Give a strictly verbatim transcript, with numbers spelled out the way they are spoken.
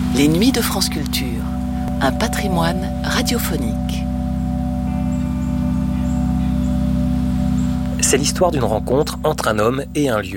Les Nuits de France Culture, un patrimoine radiophonique. C'est l'histoire d'une rencontre entre un homme et un lieu.